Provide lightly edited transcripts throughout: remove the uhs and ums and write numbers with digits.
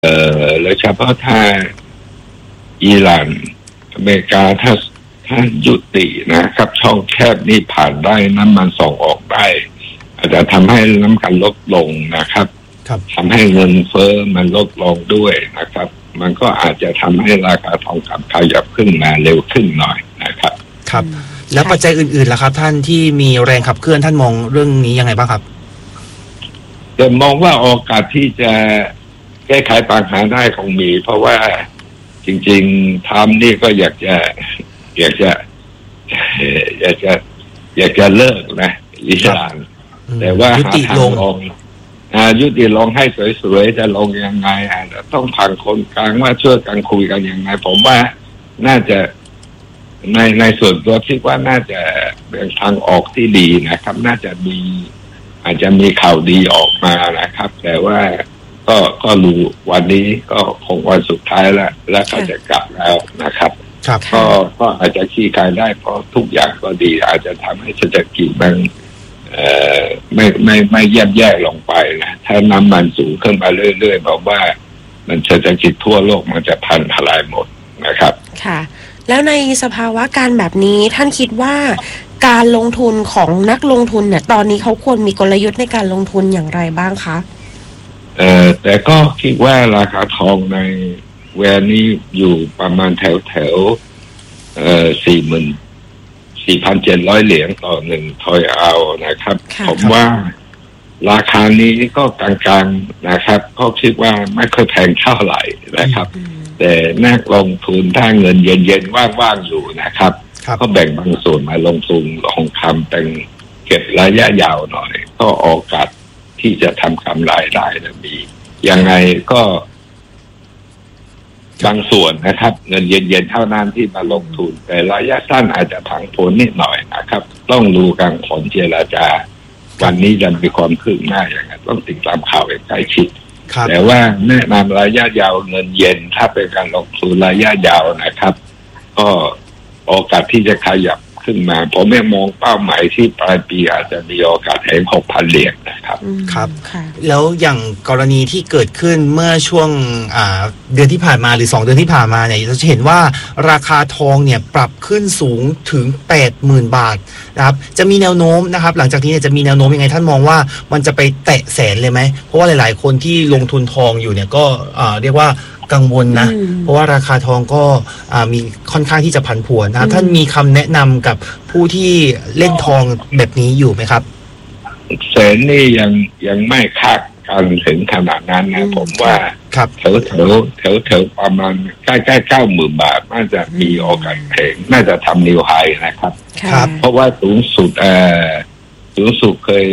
โดยเฉพาะถ้าอิหร่านอเมริกาถ้ายุตินะครับช่องแคบนี้ผ่านได้น้ำมันส่งออกได้อาจจะทำให้น้ำมันลดลงนะครับทำให้เงินเฟ้อมันลดลงด้วยนะครับมันก็อาจจะทำให้ราคาทองคำขยับขึ้นมาเร็วขึ้นหน่อยนะครับครับแล้วปัจจัยอื่นๆล่ะครับท่านที่มีแรงขับเคลื่อนท่านมองเรื่องนี้ยังไงบ้างครับจะมองว่าโอกาสที่จะแก้ไขปัญหาได้คงมีเพราะว่าจริงๆทำนี่ก็อยากจะเลิกนะอิหร่านแต่ว่าหาทางลงยุติลงให้สวยๆจะลงยังไงต้องผ่านคนกลางว่าช่วยกันคุยกันยังไงผมว่าน่าจะในส่วนตัวคิดว่าน่าจะเป็นทางออกที่ดีนะครับน่าจะอาจจะมีข่าวดีออกมานะครับแต่ว่าก็รู้วันนี้ก็คงวันสุดท้ายแล้วก็จะกลับแล้วนะครับก็อาจจะขี้คายได้เพราะทุกอย่างก็ดีอาจจะทำให้เศรษฐกิจมันไม่แย่ลงไปนะถ้าน้ำมันสูงขึ้นมาเรื่อยๆบอกว่ามันเศรษฐกิจทั่วโลกมันจะพังทลายหมดนะครับค่ะแล้วในสภาวะการแบบนี้ท่านคิดว่าการลงทุนของนักลงทุนเนี่ยตอนนี้เขาควรมีกลยุทธ์ในการลงทุนอย่างไรบ้างคะแต่ก็คิดว่าราคาทองในแวร์นี้อยู่ประมาณแถว4,700 เหรียญต่อ1ทอยเอานะครับผมว่าราคานี้ก็กลางๆนะครับก็คิดว่าไม่ค่อยแพงเท่าไหร่นะครับแต่นักลงทุนถ้าเงินเย็นๆว่างๆอยู่นะครับก็แบ่งบางส่วนมาลงทุนทองคำเป็นเก็บระยะยาวหน่อยก็โอกาสที่จะทำกำไรได้นะมียังไงก็บางส่วนนะครับเงินเย็นๆเท่านั้นที่มาลงทุนแต่ระยะสั้นอาจจะผันผวนนิดหน่อยนะครับต้องดูการผลเจรจาวันนี้จะมีความคืบหน้าอย่างไรต้องติดตามข่าวใกล้ชิดแต่ว่าแนะนำระยะยาวเงินเย็นถ้าเป็นการลงทุนระยะยาวนะครับก็โอกาสที่จะขยับขึ้นมาผมไม่มองเป้าหมายที่ปลายปีอาจจะมีโอกาสเห็น 6,000 เหรียญนะครับครับแล้วอย่างกรณีที่เกิดขึ้นเมื่อช่วงเดือนที่ผ่านมาหรือ2เดือนที่ผ่านมาเนี่ยเราจะเห็นว่าราคาทองเนี่ยปรับขึ้นสูงถึง 80,000 บาทนะครับจะมีแนวโน้มนะครับหลังจากนี้จะมีแนวโน้มยังไงท่านมองว่ามันจะไปแตะแสนเลยไหมเพราะว่าหลายๆคนที่ลงทุนทองอยู่เนี่ยก็เรียกว่ากังวลนะเพราะว่าราคาทองก็มีค่อนข้างที่จะผันผวนนะท่านมีคำแนะนำกับผู้ที่เล่นทองแบบนี้อยู่ไหมครับแสนนี่ยังไม่คาดกันถึงขนาดนั้นนะผมว่าแถวประมาณใกล้90,000 บาทน่าจะมีโอกาสแข็งน่าจะทำนิวไฮนะครับเพราะว่าสูงสุดเคย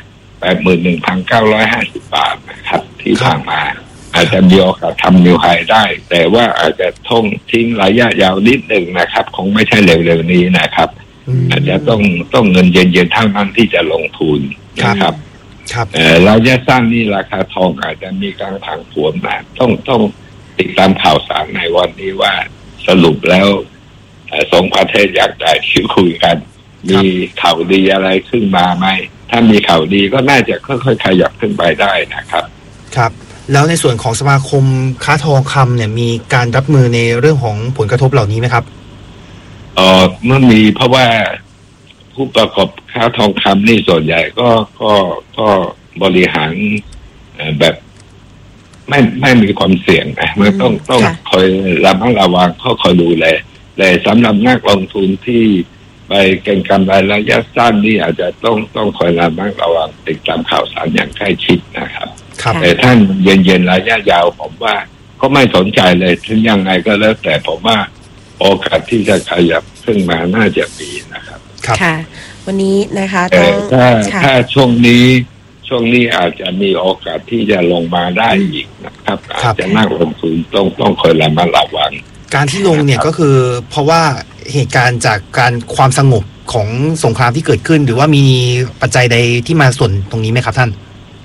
81,950 บาทนะครับที่ผ่านมาอาจจะมีโอกาสทำนิวไฮได้แต่ว่าอาจจะทิ้งระยะยาวนิดหนึ่งนะครับคงไม่ใช่เร็วๆนี้นะครับอาจจะต้องเงินเย็นๆเท่านั้นที่จะลงทุนนะครับระยะสั้นนี่ราคาทองอาจจะมีการผันผวนมาต้องติดตามข่าวสารในวันนี้ว่าสรุปแล้วสองประเทศอยากจะคุยกันมีข่าวดีอะไรขึ้นมาไหมถ้ามีข่าวดีก็น่าจะค่อยๆขยับขึ้นไปได้นะครับครับแล้วในส่วนของสมาคมค้าทองคำเนี่ยมีการรับมือในเรื่องของผลกระทบเหล่านี้ไหมครับเมื่อมีเพราะว่าผู้ประกอบค้าทองคำนี่ส่วนใหญ่ก็บริหารแบบไม่มีความเสี่ยงนะมันต้องคอยระมัดระวังคอยดูแลแต่สำหรับนักลงทุนที่ไปเก็งกำไรระยะสั้นนี่อาจจะต้องคอยระมัดระวังติดตามข่าวสารอย่างใกล้ชิดนะครับแต่ท่านเย็นๆระยะยาวผมว่าก็ไม่สนใจเลยถึงยังไงก็แล้วแต่ผมว่าโอกาสที่จะขยับขึ้นมาน่าจะมีนะครับค่ะวันนี้นะคะถ้าช่วงนี้อาจจะมีโอกาสที่จะลงมาได้อีกนะครับอาจจะนักลงทุนต้องคอยระมัดระวังการที่ลงเนี่ยก็คือเพราะว่าเหตุการณ์จากการความสงบของสงครามที่เกิดขึ้นหรือว่ามีปัจจัยใดที่มาส่วนตรงนี้ไหมครับท่าน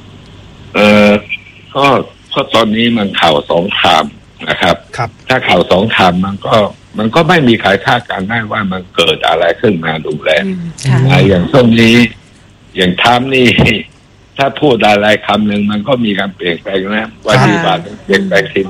ก็ตอนนี้มันข่าวสงครามนะครับถ้าข่าวสงครามมันก็ไม่มีใครคาดการณ์ได้ว่ามันเกิดอะไรขึ้นมาดูแลอย่างช่วงนี้อย่างทรัมป์นี่ถ้าพูดอะไรคำหนึ่งมันก็มีการเปลี่ยนแปลงนะวันดีบาทเปลี่ยนแปลงที